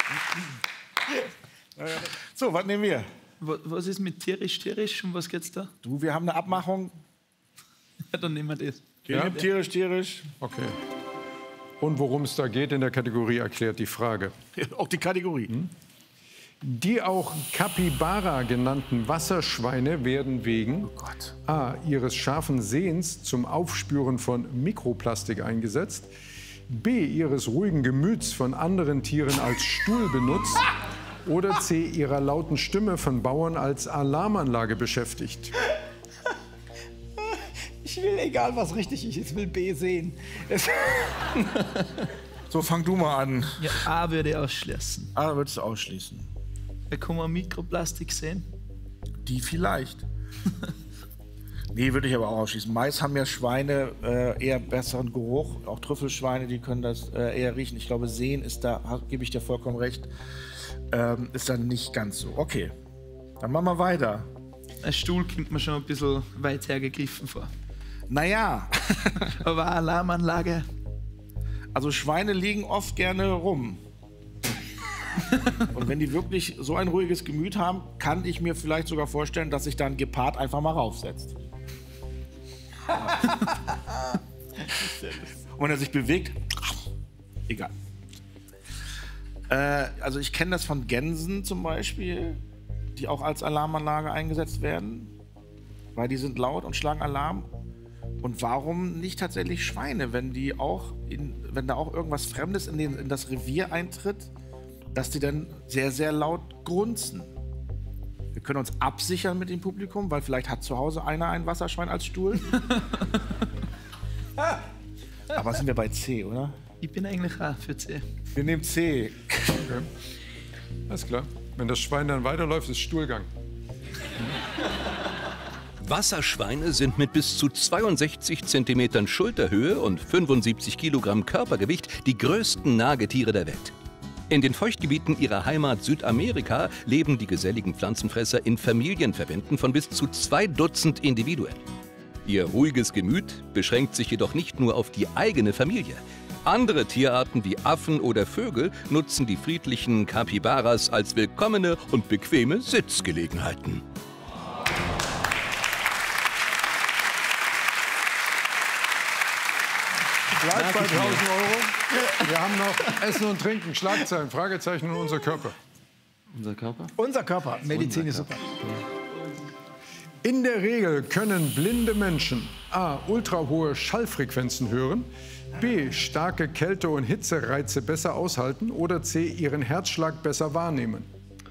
So, was nehmen wir? Was ist mit tierisch? Um was geht's da? Du, wir haben eine Abmachung. Ja, dann nehmen wir das. Ja? Tierisch. Okay. Und worum es da geht in der Kategorie, erklärt die Frage. Auch die Kategorie. Die auch Capybara genannten Wasserschweine werden wegen A. ihres scharfen Sehens zum Aufspüren von Mikroplastik eingesetzt, B. ihres ruhigen Gemüts von anderen Tieren als Stuhl benutzt oder C. ihrer lauten Stimme von Bauern als Alarmanlage beschäftigt. Ich will, egal was richtig ist, ich will B sehen. So, fang du mal an. Ja, A würde ich ausschließen. A würdest du ausschließen. Kann man Mikroplastik sehen? Die vielleicht. Nee, würde ich aber auch ausschließen. Meist haben ja Schweine eher besseren Geruch. Auch Trüffelschweine, die können das eher riechen. Ich glaube, sehen ist da, gebe ich dir vollkommen recht, ist dann nicht ganz so. Okay, dann machen wir weiter. Ein Stuhl kommt mir schon ein bisschen weit hergegriffen vor. Naja. Aber eine Alarmanlage. Also Schweine liegen oft gerne rum. Und wenn die wirklich so ein ruhiges Gemüt haben, kann ich mir vielleicht sogar vorstellen, dass sich da ein Gepard einfach mal raufsetzt. Und wenn er sich bewegt, egal. Also ich kenne das von Gänsen zum Beispiel, die auch als Alarmanlage eingesetzt werden, weil die sind laut und schlagen Alarm. Und warum nicht tatsächlich Schweine, wenn da auch irgendwas Fremdes in das Revier eintritt, dass die dann sehr, sehr laut grunzen. Wir können uns absichern mit dem Publikum, weil vielleicht hat zu Hause einer ein Wasserschwein als Stuhl. Aber sind wir bei C, oder? Ich bin eigentlich auch für C. Wir nehmen C. Okay. Alles klar. Wenn das Schwein dann weiterläuft, ist Stuhlgang. Wasserschweine sind mit bis zu 62 cm Schulterhöhe und 75 Kilogramm Körpergewicht die größten Nagetiere der Welt. In den Feuchtgebieten ihrer Heimat Südamerika leben die geselligen Pflanzenfresser in Familienverbänden von bis zu 2 Dutzend Individuen. Ihr ruhiges Gemüt beschränkt sich jedoch nicht nur auf die eigene Familie. Andere Tierarten wie Affen oder Vögel nutzen die friedlichen Capybaras als willkommene und bequeme Sitzgelegenheiten. Bleibt bei 1.000 Euro. Wir haben noch Essen und Trinken, Schlagzeilen, Fragezeichen und unser Körper. Unser Körper? Unser Körper. Medizin ist super. In der Regel können blinde Menschen A. ultrahohe Schallfrequenzen hören, B. starke Kälte- und Hitzereize besser aushalten oder C. ihren Herzschlag besser wahrnehmen.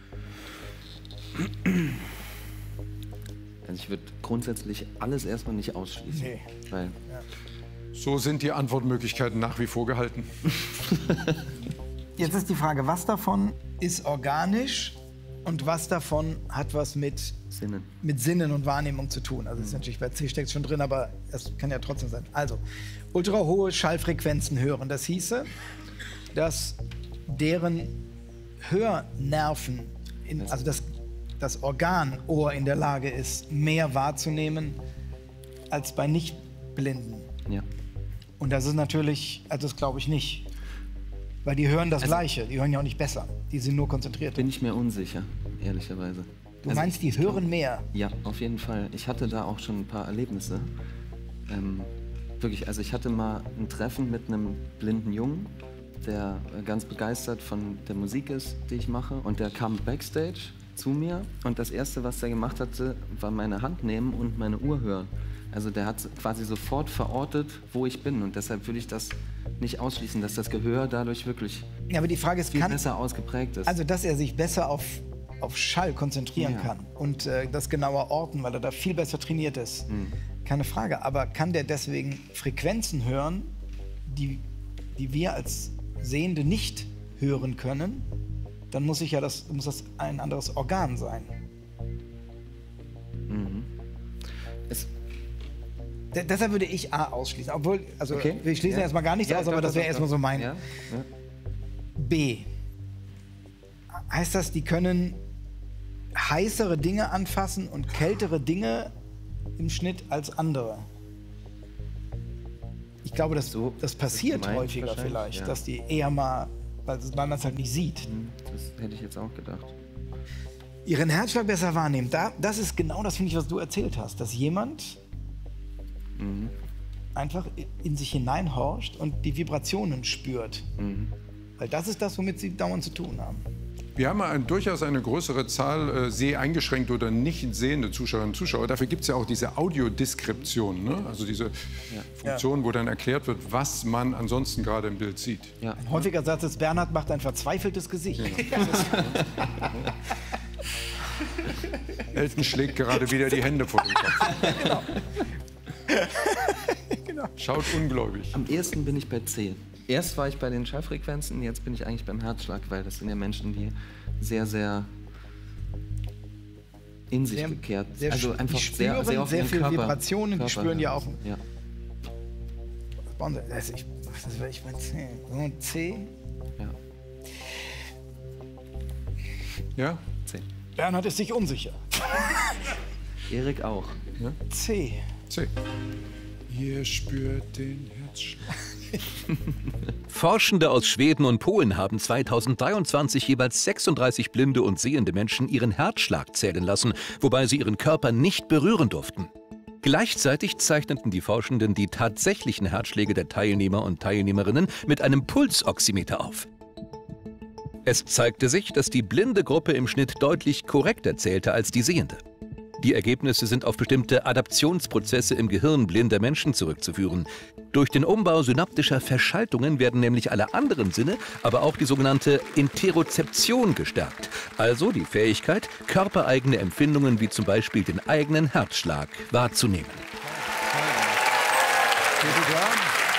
Also ich würde grundsätzlich alles erstmal nicht ausschließen. Nee. Weil So sind die Antwortmöglichkeiten nach wie vor gehalten. Jetzt ist die Frage, was davon ist organisch und was davon hat was mit Sinnen und Wahrnehmung zu tun. Also das ist natürlich bei C steckt schon drin, aber es kann ja trotzdem sein. Also, ultrahohe Schallfrequenzen hören. Das hieße, dass deren Hörnerven, also das Organ Ohr in der Lage ist, mehr wahrzunehmen als bei Nichtblinden. Ja. Und das ist natürlich, also das glaube ich nicht. Weil die hören das Gleiche, die hören ja auch nicht besser. Die sind nur konzentriert. Bin ich mir unsicher, ehrlicherweise. Du meinst, die hören mehr? Ja, auf jeden Fall. Ich hatte da auch schon ein paar Erlebnisse. Wirklich, also ich hatte mal ein Treffen mit einem blinden Jungen, der ganz begeistert von der Musik ist, die ich mache. Und der kam backstage zu mir und das Erste, was er gemacht hatte, war meine Hand nehmen und meine Uhr hören. Also der hat quasi sofort verortet, wo ich bin. Und deshalb würde ich das nicht ausschließen, dass das Gehör dadurch wirklich ja, aber die Frage ist, viel besser ausgeprägt ist. Also, dass er sich besser auf Schall konzentrieren kann und das genauer orten, weil er da viel besser trainiert ist. Keine Frage. Aber kann der deswegen Frequenzen hören, die wir als Sehende nicht hören können? Dann muss das ein anderes Organ sein. Deshalb würde ich A ausschließen. Obwohl, also wir schließen erstmal gar nichts aus, aber das wäre erstmal so mein. Ja. Ja. B. Heißt das, die können heißere Dinge anfassen und kältere Dinge im Schnitt als andere? Ich glaube, das passiert häufiger vielleicht, dass die eher mal weil man es halt nicht sieht. Das hätte ich jetzt auch gedacht. Ihren Herzschlag besser wahrnehmen. Das ist genau das, finde ich, was du erzählt hast. Dass jemand einfach in sich hineinhorcht und die Vibrationen spürt. Weil das ist das, womit sie dauernd zu tun haben. Wir haben durchaus eine größere Zahl seheingeschränkt oder nicht sehende Zuschauerinnen und Zuschauer. Dafür gibt es ja auch diese Audiodeskription, ne? Also diese Funktion, wo dann erklärt wird, was man ansonsten gerade im Bild sieht. Ja. Ein häufiger Satz ist, Bernhard macht ein verzweifeltes Gesicht. Elton schlägt gerade wieder die Hände vor den Kopf. Genau. Schaut ungläubig. Am ehesten bin ich bei C. Erst war ich bei den Schallfrequenzen, jetzt bin ich eigentlich beim Herzschlag, weil das sind ja Menschen, die sehr, sehr in sich gekehrt. Also einfach sehr oft sehr ihren viel Körper, Vibrationen, die spüren ja auch. Ja. Ich meine C. C. Ja. Ja? C. Bernhard ist sich unsicher. Erik auch. Ja? C. C. Ihr spürt den Herzschlag. Forschende aus Schweden und Polen haben 2023 jeweils 36 blinde und sehende Menschen ihren Herzschlag zählen lassen, wobei sie ihren Körper nicht berühren durften. Gleichzeitig zeichneten die Forschenden die tatsächlichen Herzschläge der Teilnehmer und Teilnehmerinnen mit einem Pulsoximeter auf. Es zeigte sich, dass die blinde Gruppe im Schnitt deutlich korrekter zählte als die sehende. Die Ergebnisse sind auf bestimmte Adaptionsprozesse im Gehirn blinder Menschen zurückzuführen. Durch den Umbau synaptischer Verschaltungen werden nämlich alle anderen Sinne, aber auch die sogenannte Interozeption gestärkt. Also die Fähigkeit, körpereigene Empfindungen wie zum Beispiel den eigenen Herzschlag wahrzunehmen. Bitte klar.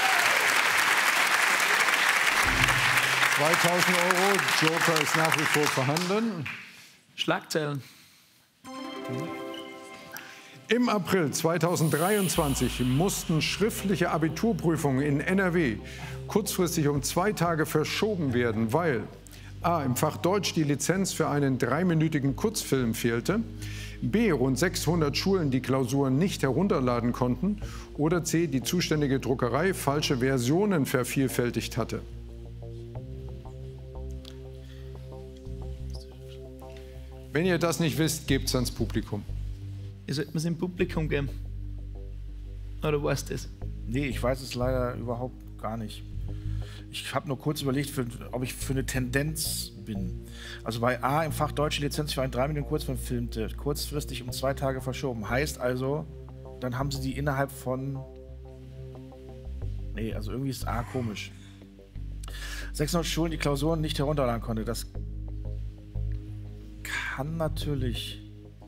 2000 €, Joker ist nach wie vor vorhanden. Schlagzeilen. Im April 2023 mussten schriftliche Abiturprüfungen in NRW kurzfristig um 2 Tage verschoben werden, weil a. im Fach Deutsch die Lizenz für einen 3-minütigen Kurzfilm fehlte, b. rund 600 Schulen die Klausuren nicht herunterladen konnten oder c. die zuständige Druckerei falsche Versionen vervielfältigt hatte. Wenn ihr das nicht wisst, gebt es ans Publikum. Ihr sollt mir es im Publikum geben. Oder weißt du das? Nee, ich weiß es leider überhaupt gar nicht. Ich habe nur kurz überlegt, ob ich für eine Tendenz bin. Also bei A im Fach Deutsche Lizenz für einen 3-minütigen Kurzfilm filmte, kurzfristig um 2 Tage verschoben. Heißt also, dann haben sie die innerhalb von... Nee, also irgendwie ist A komisch. 600 Schulen die Klausuren nicht herunterladen konnte. Das kann natürlich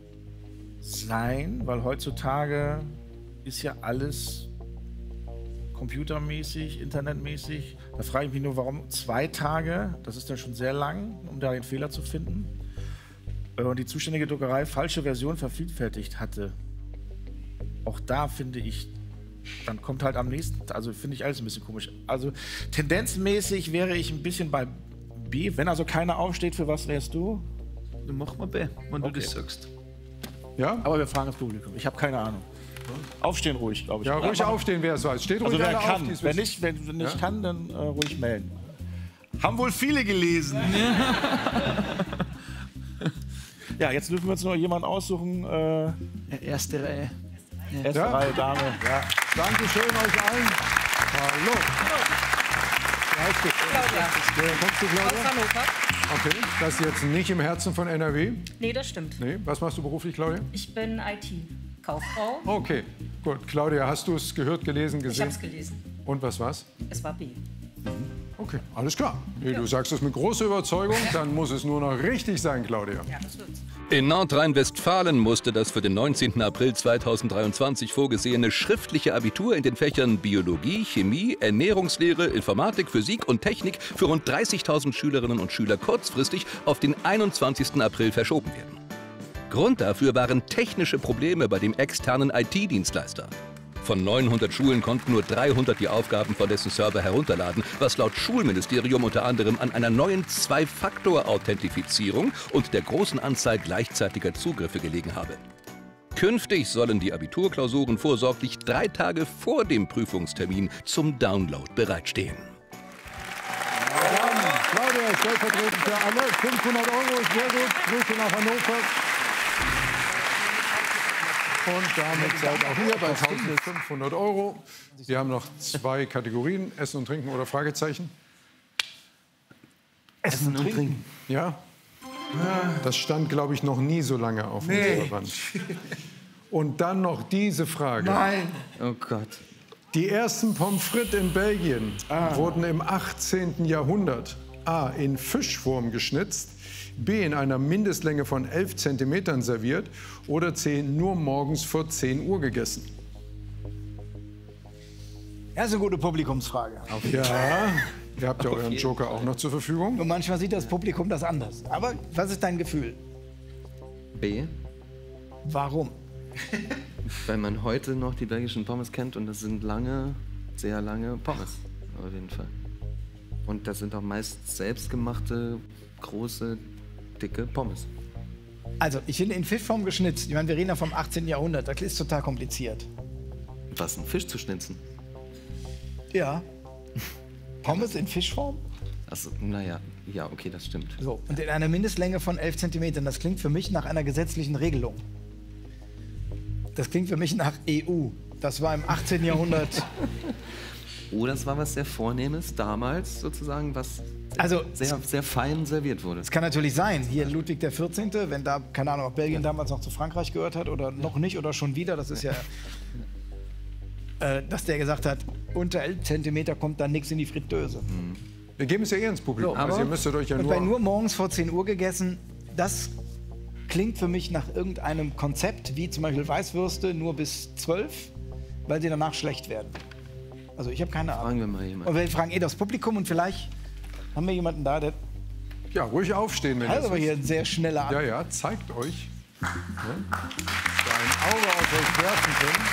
sein, weil heutzutage ist ja alles computermäßig, internetmäßig. Da frage ich mich nur, warum 2 Tage, das ist dann schon sehr lang, um da den Fehler zu finden. Und die zuständige Druckerei falsche Version vervielfältigt hatte. Auch da finde ich, dann kommt halt am nächsten, also finde ich alles ein bisschen komisch. Also tendenzmäßig wäre ich ein bisschen bei B. Wenn also keiner aufsteht, für was wärst du? Dann mach mal B, wenn du Okay. das sagst. Ja? Aber wir fragen das Publikum. Ich habe keine Ahnung. Aufstehen ruhig, glaube ich. Ja, ruhig aufstehen, wer es weiß. Steht ruhig Also wer alle kann. auf, die es Wenn wissen. nicht kann, dann ruhig melden. Haben wohl viele gelesen. Ja, jetzt dürfen wir uns noch jemanden aussuchen. Ja, erste Reihe. Erste Ja. Reihe, Dame. Ja. Dankeschön euch allen. Hallo. Claudia. Kommst du, Aus Claudia? Hannover. Okay, das ist jetzt nicht im Herzen von NRW. Nee, das stimmt. Nee, was machst du beruflich, Claudia? Ich bin IT-Kauffrau. Okay, gut. Claudia, hast du es gehört, gelesen, Ich gesehen? habe es gelesen. Und was war's? Es war B. Okay, alles klar. Nee, du sagst es mit großer Überzeugung, dann muss es nur noch richtig sein, Claudia. Ja, das wird's. In Nordrhein-Westfalen musste das für den 19. April 2023 vorgesehene schriftliche Abitur in den Fächern Biologie, Chemie, Ernährungslehre, Informatik, Physik und Technik für rund 30.000 Schülerinnen und Schüler kurzfristig auf den 21. April verschoben werden. Grund dafür waren technische Probleme bei dem externen IT-Dienstleister. Von 900 Schulen konnten nur 300 die Aufgaben von dessen Server herunterladen, was laut Schulministerium unter anderem an einer neuen 2-Faktor-Authentifizierung und der großen Anzahl gleichzeitiger Zugriffe gelegen habe. Künftig sollen die Abiturklausuren vorsorglich 3 Tage vor dem Prüfungstermin zum Download bereitstehen. Claudia stellvertretend für alle. 500 € ist sehr gut. Grüße nach Hannover. Und damit seid auch ihr bei 1500 €. Wir haben noch 2 Kategorien, Essen und Trinken oder Fragezeichen. Essen und Trinken. Ja? Das stand, glaube ich, noch nie so lange auf unserer Wand. Und dann noch diese Frage. Nein. Oh Gott. Die ersten Pommes frites in Belgien wurden im 18. Jahrhundert A. in Fischform geschnitzt, B. in einer Mindestlänge von 11 cm serviert oder C. nur morgens vor 10 Uhr gegessen. Das ist eine gute Publikumsfrage. Ja, ihr habt ja euren Joker auch noch zur Verfügung. Und manchmal sieht das Publikum das anders. Aber was ist dein Gefühl? B. Warum? Weil man heute noch die belgischen Pommes kennt und das sind lange, sehr lange Pommes. Auf jeden Fall. Und das sind auch meist selbstgemachte, große, dicke Pommes. Also, ich finde in Fischform geschnitzt. Ich meine, wir reden ja vom 18. Jahrhundert. Das ist total kompliziert. Was, einen Fisch zu schnitzen? Ja. Pommes in Fischform? Also, naja, ja, okay, das stimmt. So. Und in einer Mindestlänge von 11 cm. Das klingt für mich nach einer gesetzlichen Regelung. Das klingt für mich nach EU. Das war im 18. Jahrhundert. Oh, das war was sehr Vornehmes damals sozusagen, was Also, sehr, sehr fein serviert wurde. es kann natürlich sein, hier Ludwig XIV., wenn da, keine Ahnung, ob Belgien damals noch zu Frankreich gehört hat oder noch nicht oder schon wieder, das ist ja, dass der gesagt hat, unter 11 cm kommt dann nichts in die Fritteuse. Wir geben es ja eher ins Publikum. So, Also ihr müsstet euch ja Und bei nur morgens vor 10 Uhr gegessen, das klingt für mich nach irgendeinem Konzept, wie zum Beispiel Weißwürste nur bis 12, weil sie danach schlecht werden. Also ich habe keine Ahnung. Fragen wir mal jemanden. Und wir fragen das Publikum und vielleicht haben wir jemanden da, der Ja, ruhig aufstehen, wenn hat das aber ist. hier ein sehr schneller Ja, ja, zeigt euch. Ja. Da ein Auge auf euch werfen können.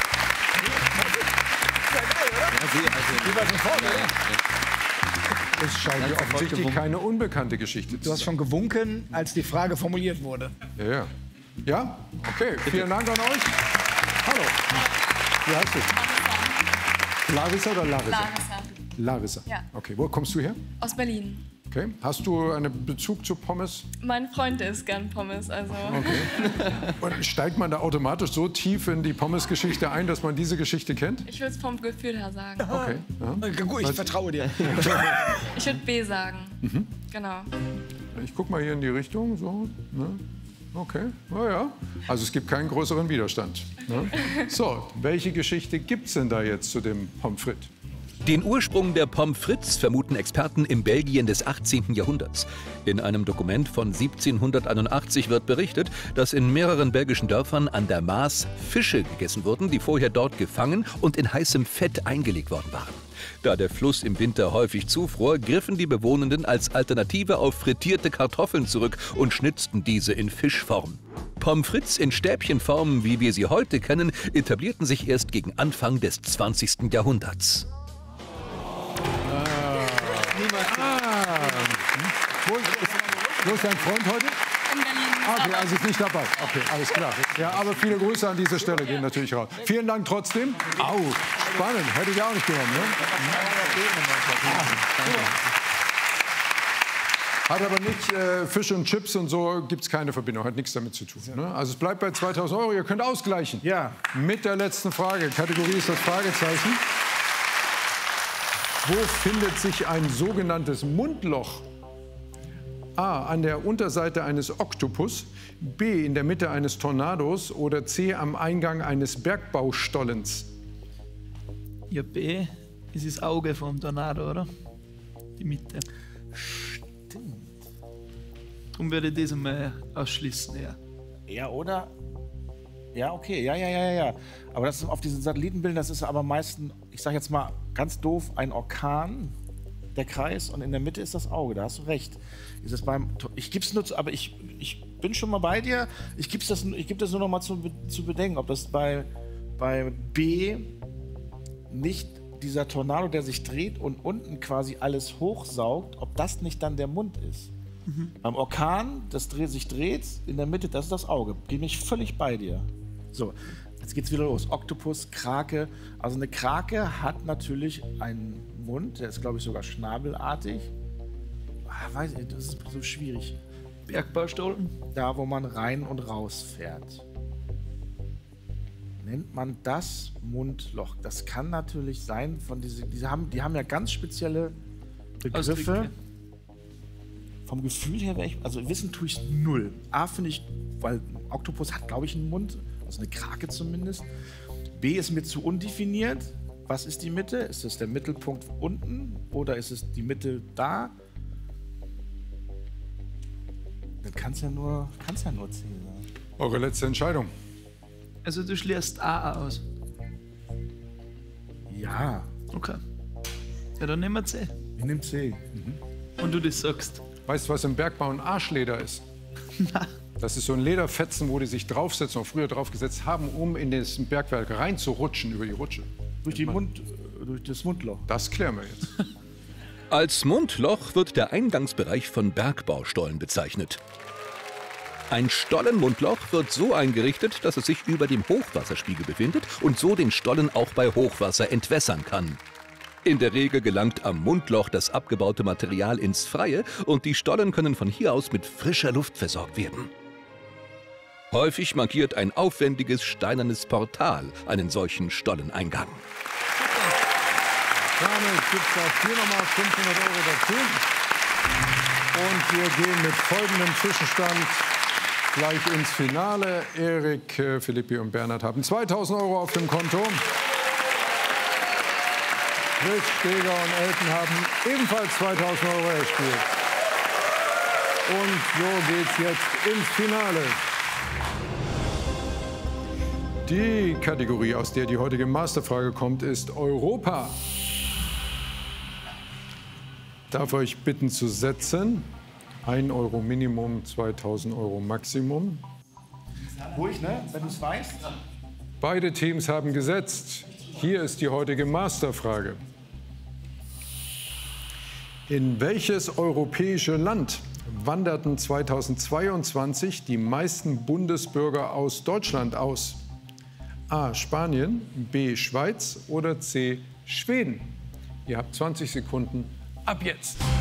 Es scheint ja offensichtlich keine unbekannte Geschichte Du zu hast sein. schon gewunken, als die Frage formuliert wurde. Ja, ja. Ja? Okay, vielen Dank an euch. Hallo. Wie heißt du? Larissa oder Larissa? Larissa. Larissa. Ja. Okay, wo kommst du her? Aus Berlin. Okay. Hast du einen Bezug zu Pommes? Mein Freund isst gern Pommes, also. Und steigt man da automatisch so tief in die Pommes-Geschichte ein, dass man diese Geschichte kennt? Ich würde es vom Gefühl her sagen. Okay. Ja. Gut, ich vertraue dir. Ich würde B sagen. Genau. Ich guck mal hier in die Richtung. So, ne? Okay, naja. Also es gibt keinen größeren Widerstand. Ne? So, welche Geschichte gibt es denn da jetzt zu dem Pommes frites? Den Ursprung der Pommes frites vermuten Experten im Belgien des 18. Jahrhunderts. In einem Dokument von 1781 wird berichtet, dass in mehreren belgischen Dörfern an der Maas Fische gegessen wurden, die vorher dort gefangen und in heißem Fett eingelegt worden waren. Da der Fluss im Winter häufig zufror, griffen die Bewohnenden als Alternative auf frittierte Kartoffeln zurück und schnitzten diese in Fischform. Pommes frites in Stäbchenform, wie wir sie heute kennen, etablierten sich erst gegen Anfang des 20. Jahrhunderts. Wo ist dein Freund heute? In Berlin. Okay, also ist nicht dabei. Okay, alles klar. Ja, aber viele Grüße an dieser Stelle gehen natürlich raus. Vielen Dank trotzdem. Au, spannend. Hätte ich auch nicht genommen, ne? Hat aber nicht Fisch und Chips und so, gibt es keine Verbindung, hat nichts damit zu tun. Ne? Also es bleibt bei 2.000 €, ihr könnt ausgleichen. Ja. Mit der letzten Frage. Kategorie ist das Fragezeichen. Wo findet sich ein sogenanntes Mundloch? A. An der Unterseite eines Oktopus, B. in der Mitte eines Tornados oder C. am Eingang eines Bergbaustollens. Ja, B ist das Auge vom Tornado, oder? Die Mitte. Stimmt. Darum würde ich das mal ausschließen, ja. Ja, oder? Ja, okay, ja. Aber das ist auf diesen Satellitenbildern, das ist aber meistens, ich sag jetzt mal ganz doof, ein Orkan, der Kreis, und in der Mitte ist das Auge, da hast du recht. Ist es ich gib's nur, aber ich bin schon mal bei dir, ich gebe das nur noch mal zu bedenken, ob das bei B nicht dieser Tornado, der sich dreht und unten quasi alles hochsaugt, ob das nicht dann der Mund ist. Beim Orkan, das sich dreht, in der Mitte, das ist das Auge. Bin ich völlig bei dir. So, jetzt geht's wieder los. Oktopus, Krake. Also eine Krake hat natürlich einen Mund, der ist, glaube ich, sogar schnabelartig. weiß ich, das ist so schwierig. Bergbaustollen? Da, wo man rein und raus fährt. Nennt man das Mundloch? Das kann natürlich sein, die haben ja ganz spezielle Begriffe. Ausdrücke. Vom Gefühl her wäre ich, also wissen tue ich null. A finde ich, weil ein Oktopus hat, glaube ich, einen Mund, also eine Krake zumindest. B ist mir zu undefiniert. Was ist die Mitte? Ist es der Mittelpunkt unten oder ist es die Mitte da? Dann kann es ja nur C sein. Eure letzte Entscheidung. Also du schließt A aus. Ja. Okay. Ja, dann nehmen wir C. Ich nehme C. Und du das sagst. Weißt du, was im Bergbau ein Arschleder ist? Das ist so ein Lederfetzen, wo die sich draufsetzen, auch früher draufgesetzt haben, um in das Bergwerk reinzurutschen über die Rutsche. Durch das Mundloch. Das klären wir jetzt. Als Mundloch wird der Eingangsbereich von Bergbaustollen bezeichnet. Ein Stollenmundloch wird so eingerichtet, dass es sich über dem Hochwasserspiegel befindet und so den Stollen auch bei Hochwasser entwässern kann. In der Regel gelangt am Mundloch das abgebaute Material ins Freie und die Stollen können von hier aus mit frischer Luft versorgt werden. Häufig markiert ein aufwendiges steinernes Portal einen solchen Stolleneingang. Damit gibt es auch hier nochmal 500 € dazu. Und wir gehen mit folgendem Zwischenstand gleich ins Finale. Erik, Philippi und Bernhard haben 2.000 € auf dem Konto. Chris, Steger und Elton haben ebenfalls 2.000 € erspielt. Und so geht's jetzt ins Finale. Die Kategorie, aus der die heutige Masterfrage kommt, ist Europa. Darf euch bitten zu setzen. 1 € Minimum, 2.000 € Maximum. Ruhig, ne? Wenn du es weißt. Beide Teams haben gesetzt. Hier ist die heutige Masterfrage. In welches europäische Land wanderten 2022 die meisten Bundesbürger aus Deutschland aus? A. Spanien, B. Schweiz oder C. Schweden? Ihr habt 20 Sekunden ab jetzt.